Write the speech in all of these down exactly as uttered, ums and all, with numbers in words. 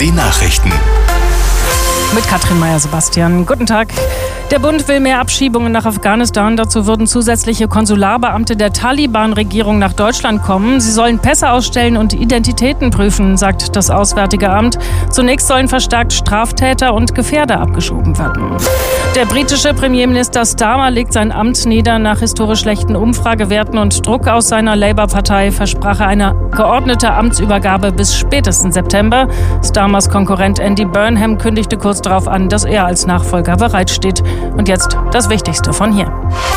die Nachrichten. Mit Katrin Meyer-Sebastian. Guten Tag. Der Bund will mehr Abschiebungen nach Afghanistan. Dazu würden zusätzliche Konsularbeamte der Taliban-Regierung nach Deutschland kommen. Sie sollen Pässe ausstellen und Identitäten prüfen, sagt das Auswärtige Amt. Zunächst sollen verstärkt Straftäter und Gefährder abgeschoben werden. Der britische Premierminister Starmer legt sein Amt nieder. Nach historisch schlechten Umfragewerten und Druck aus seiner Labour-Partei versprach er eine geordnete Amtsübergabe bis spätestens September. Starmers Konkurrent Andy Burnham kündigte kurz darauf an, dass er als Nachfolger bereitsteht. Und jetzt das Wichtigste von hier.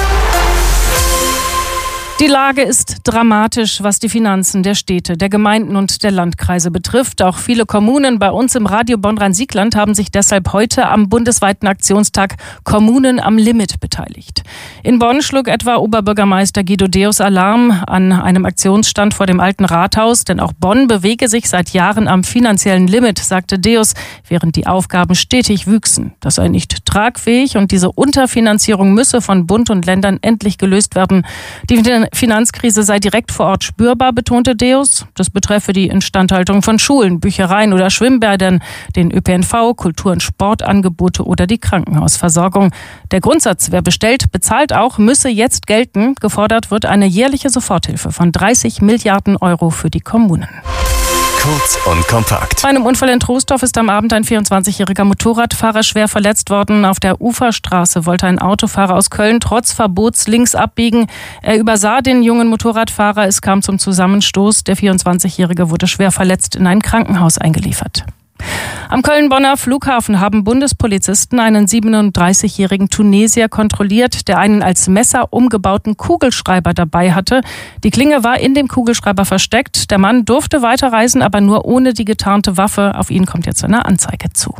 Die Lage ist dramatisch, was die Finanzen der Städte, der Gemeinden und der Landkreise betrifft. Auch viele Kommunen bei uns im Radio Bonn-Rhein-Siegland haben sich deshalb heute am bundesweiten Aktionstag Kommunen am Limit beteiligt. In Bonn schlug etwa Oberbürgermeister Guido Deus Alarm an einem Aktionsstand vor dem Alten Rathaus. Denn auch Bonn bewege sich seit Jahren am finanziellen Limit, sagte Deus, während die Aufgaben stetig wüchsen. Das sei nicht tragfähig und diese Unterfinanzierung müsse von Bund und Ländern endlich gelöst werden. Die Finanzkrise sei direkt vor Ort spürbar, betonte Deus. Das betreffe die Instandhaltung von Schulen, Büchereien oder Schwimmbädern, den Ö P N V, Kultur- und Sportangebote oder die Krankenhausversorgung. Der Grundsatz, wer bestellt, bezahlt auch, müsse jetzt gelten. Gefordert wird eine jährliche Soforthilfe von dreißig Milliarden Euro für die Kommunen. Kurz und kompakt. Bei einem Unfall in Troisdorf ist am Abend ein vierundzwanzigjähriger Motorradfahrer schwer verletzt worden. Auf der Uferstraße wollte ein Autofahrer aus Köln trotz Verbots links abbiegen. Er übersah den jungen Motorradfahrer. Es kam zum Zusammenstoß. Der vierundzwanzigjährige wurde schwer verletzt in ein Krankenhaus eingeliefert. Am Köln-Bonner Flughafen haben Bundespolizisten einen siebenunddreißigjährigen Tunesier kontrolliert, der einen als Messer umgebauten Kugelschreiber dabei hatte. Die Klinge war in dem Kugelschreiber versteckt. Der Mann durfte weiterreisen, aber nur ohne die getarnte Waffe. Auf ihn kommt jetzt eine Anzeige zu.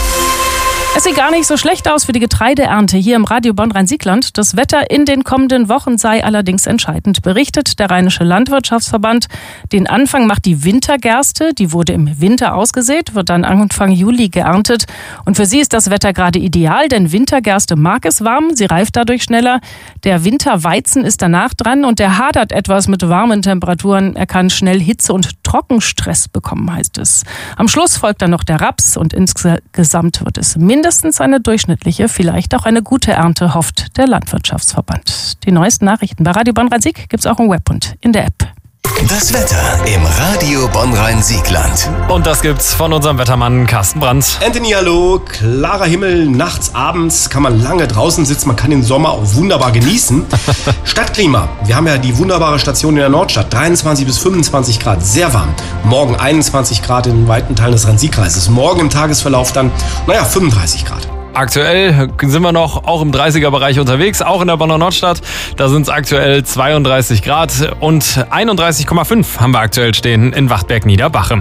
Es sieht gar nicht so schlecht aus für die Getreideernte hier im Radio Bonn-Rhein-Siegland. Das Wetter in den kommenden Wochen sei allerdings entscheidend, berichtet der Rheinische Landwirtschaftsverband. Den Anfang macht die Wintergerste. Die wurde im Winter ausgesät, wird dann Anfang Juli geerntet. Und für sie ist das Wetter gerade ideal, denn Wintergerste mag es warm, sie reift dadurch schneller. Der Winterweizen ist danach dran und der hadert etwas mit warmen Temperaturen. Er kann schnell Hitze- und Trockenstress bekommen, heißt es. Am Schluss folgt dann noch der Raps und insgesamt wird es mindestens Mindestens eine durchschnittliche, vielleicht auch eine gute Ernte, hofft der Landwirtschaftsverband. Die neuesten Nachrichten bei Radio Bonn-Rhein-Sieg gibt es auch im Web und in der App. Das Wetter im Radio Bonn-Rhein-Siegland. Und das gibt's von unserem Wettermann Carsten Brandt. Anthony, hallo. Klarer Himmel, nachts, abends kann man lange draußen sitzen. Man kann den Sommer auch wunderbar genießen. Stadtklima. Wir haben ja die wunderbare Station in der Nordstadt. dreiundzwanzig bis fünfundzwanzig Grad, sehr warm. Morgen einundzwanzig Grad in weiten Teilen des Rhein-Sieg-Kreises. Morgen im Tagesverlauf dann, naja, fünfunddreißig Grad. Aktuell sind wir noch auch im dreißiger-Bereich unterwegs, auch in der Bonner Nordstadt. Da sind es aktuell zweiunddreißig Grad und einunddreißig Komma fünf haben wir aktuell stehen in Wachtberg-Niederbachem.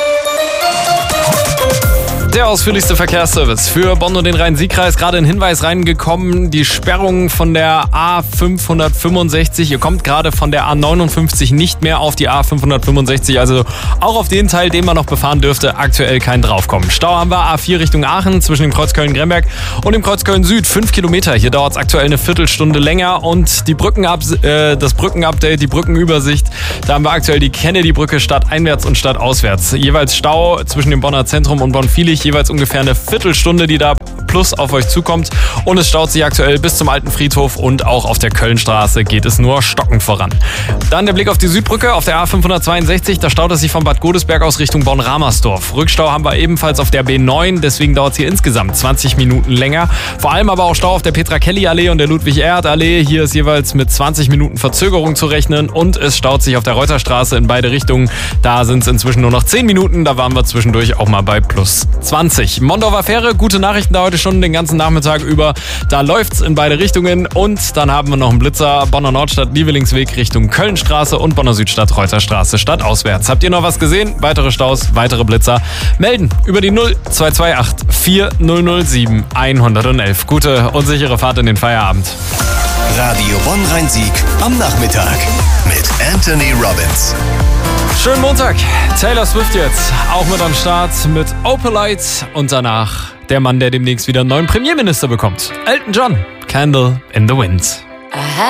Der ausführlichste Verkehrsservice für Bonn und den Rhein-Sieg-Kreis. Gerade ein Hinweis reingekommen, die Sperrung von der A fünfhundertfünfundsechzig. Ihr kommt gerade von der A neunundfünfzig nicht mehr auf die A fünfhundertfünfundsechzig. Also auch auf den Teil, den man noch befahren dürfte, aktuell kein draufkommen. Stau haben wir A vier Richtung Aachen zwischen dem Kreuz Köln-Gremberg und dem Kreuz Köln-Süd. Fünf Kilometer. Hier dauert es aktuell eine Viertelstunde länger. Und die Brückenab- äh, das Brückenupdate, die Brückenübersicht. Da haben wir aktuell die Kennedy-Brücke stadteinwärts und stadtauswärts. Jeweils Stau zwischen dem Bonner Zentrum und Bonn-Viehlich. Jeweils ungefähr eine Viertelstunde, die da plus auf euch zukommt. Und es staut sich aktuell bis zum Alten Friedhof und auch auf der Kölnstraße geht es nur stockend voran. Dann der Blick auf die Südbrücke auf der A fünfhundertzweiundsechzig. Da staut es sich von Bad Godesberg aus Richtung Bonn-Ramersdorf. Rückstau haben wir ebenfalls auf der B neun, deswegen dauert es hier insgesamt zwanzig Minuten länger. Vor allem aber auch Stau auf der Petra-Kelly-Allee und der Ludwig-Erhard-Allee. Hier ist jeweils mit zwanzig Minuten Verzögerung zu rechnen und es staut sich auf der Reuterstraße in beide Richtungen. Da sind es inzwischen nur noch zehn Minuten. Da waren wir zwischendurch auch mal bei plus zwanzig. Mondorfer Fähre, gute Nachrichten da heute schon den ganzen Nachmittag über. Da läuft's in beide Richtungen und dann haben wir noch einen Blitzer. Bonner Nordstadt, Lievelingsweg Richtung Kölnstraße und Bonner Südstadt, Reuterstraße, stadtauswärts. Habt ihr noch was gesehen? Weitere Staus, weitere Blitzer? Melden über die null zwei zwei acht vier null null sieben eins null eins. Gute und sichere Fahrt in den Feierabend. Radio Bonn-Rhein-Sieg am Nachmittag mit Anthony Robbins. Schönen Montag. Taylor Swift jetzt auch mit am Start mit Opalite und danach der Mann, der demnächst wieder einen neuen Premierminister bekommt. Elton John, Candle in the Wind.